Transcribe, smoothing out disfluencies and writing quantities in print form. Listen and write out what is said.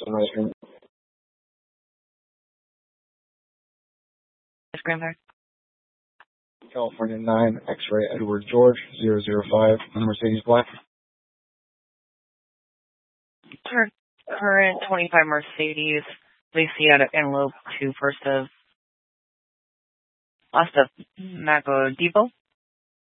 information. Grandparent. California 9, X-ray Edward George 005, Mercedes Black. Current 25 Mercedes, please see out of Antelope to first of last of Mago Depot.